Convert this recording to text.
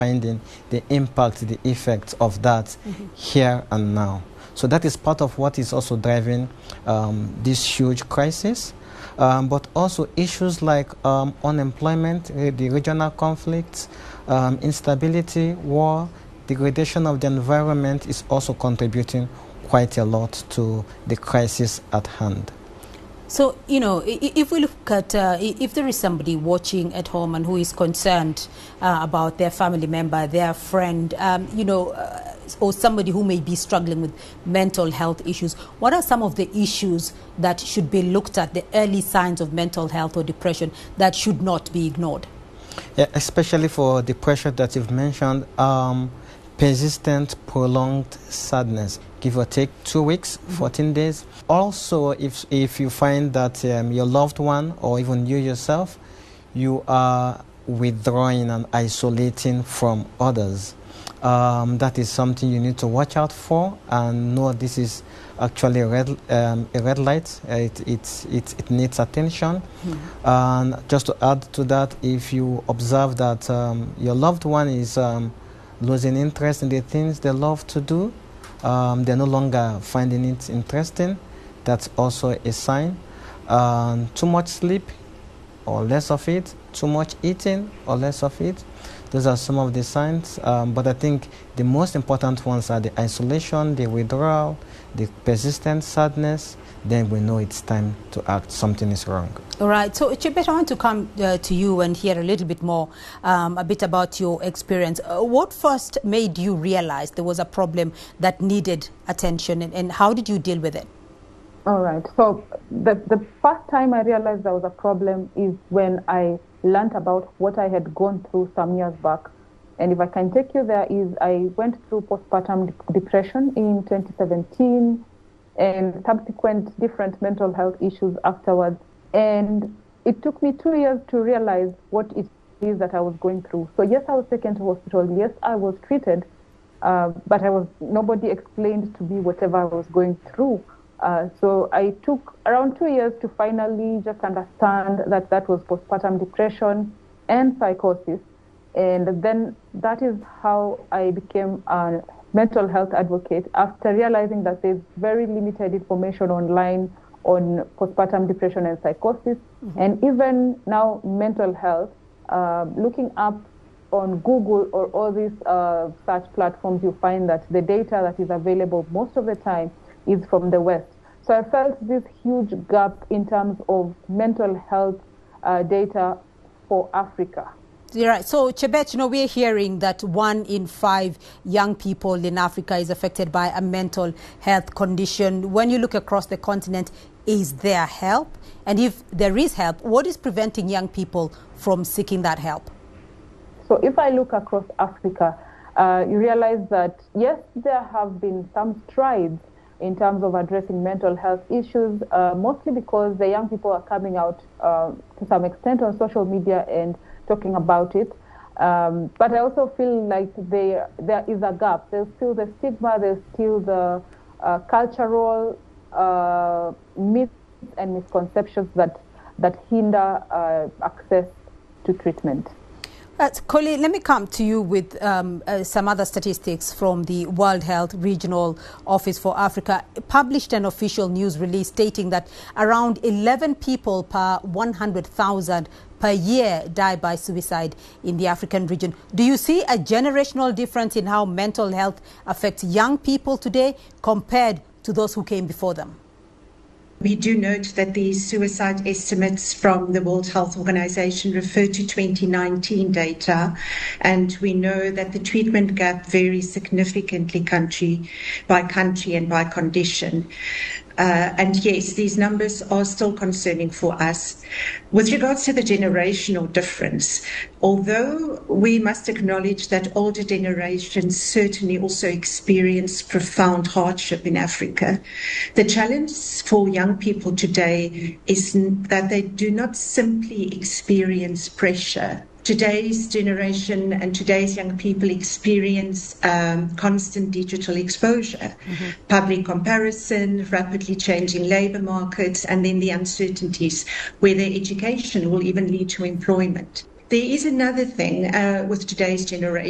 finding the impact, the effects of that here and now. So that is part of what is also driving this huge crisis. But also issues like unemployment, the regional conflicts, instability, war, degradation of the environment is also contributing quite a lot to the crisis at hand. So, if we look at, if there is somebody watching at home and who is concerned about their family member, their friend, or somebody who may be struggling with mental health issues, what are some of the issues that should be looked at, the early signs of mental health or depression that should not be ignored? Yeah, especially for depression that you've mentioned, persistent, prolonged sadness, give or take 2 weeks, 14 days. Also, if you find that your loved one or even you yourself, you are withdrawing and isolating from others, that is something you need to watch out for and know this is actually a red light. It needs attention. And just to add to that, if you observe that your loved one is losing interest in the things they love to do, they're no longer finding it interesting, that's also a sign. Too much sleep or less of it, too much eating or less of it, those are some of the signs. But I think the most important ones are the isolation, the withdrawal, the persistent sadness. Then we know it's time to act. Something is wrong. All right. So, Chebet, I want to come to you and hear a little bit more, a bit about your experience. What first made you realize there was a problem that needed attention, and how did you deal with it? All right. So, the first time I realized there was a problem is when I learned about what I had gone through some years back. And if I can take you there, is I went through postpartum depression in 2017 and subsequent different mental health issues afterwards. And it took me 2 years to realize what it is that I was going through. So yes, I was taken to hospital. Yes, I was treated, but nobody explained to me whatever I was going through. So I took around 2 years to finally just understand that that was postpartum depression and psychosis. And then that is how I became a mental health advocate after realizing that there's very limited information online on postpartum depression and psychosis. And even now, mental health, looking up on Google or all these search platforms, you find that the data that is available most of the time is from the West. So I felt this huge gap in terms of mental health data for Africa. You're right. So, Chebet, we're hearing that 1 in 5 young people in Africa is affected by a mental health condition. When you look across the continent, is there help? And if there is help, what is preventing young people from seeking that help? So if I look across Africa, you realize that, yes, there have been some strides in terms of addressing mental health issues, mostly because the young people are coming out to some extent on social media and talking about it. But I also feel like there is a gap. There's still the stigma, there's still the cultural myths and misconceptions that hinder access to treatment. Colleen, let me come to you with some other statistics from the World Health Regional Office for Africa. It published an official news release stating that around 11 people per 100,000 per year die by suicide in the African region. Do you see a generational difference in how mental health affects young people today compared to those who came before them? We do note that the suicide estimates from the World Health Organization refer to 2019 data, and we know that the treatment gap varies significantly country by country and by condition. And yes, these numbers are still concerning for us. With regards to the generational difference, although we must acknowledge that older generations certainly also experience profound hardship in Africa, the challenge for young people today is that they do not simply experience pressure. Today's generation and today's young people experience constant digital exposure, public comparison, rapidly changing labor markets, and then the uncertainties where their education will even lead to employment. There is another thing with today's generation.